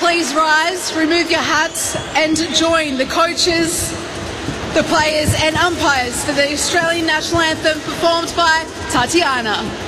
please rise, remove your hats and join the coaches, the players and umpires for the Australian National Anthem performed by Tatiana.